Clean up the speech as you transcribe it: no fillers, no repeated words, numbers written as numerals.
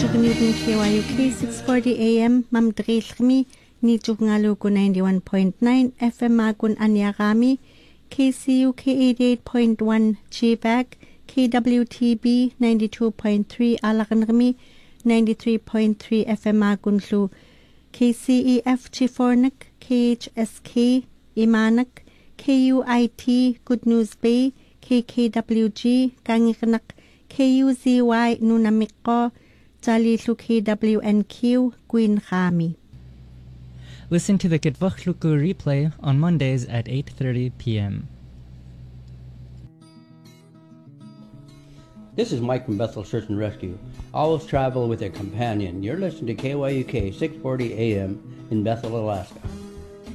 Newton KYUK 640 AM Mam Drilmi Nijugaluku 91.9 FM Magun Anyagami KCUK 88.1 GVAC KWTB 92.3 Alakanrmi 93.3 FM Magunlu KCEF Chifornak KHSK Imanak KUIT Good News Bay KKWG Kangirnak KUZY Nunamiko Jalilu KWNQ Queen Khami. Listen to the Kitvachluku replay on Mondays at 8:30 p.m. This is Mike from Bethel Search and Rescue. Always travel with a companion. You're listening to KYUK 640 AM in Bethel, Alaska.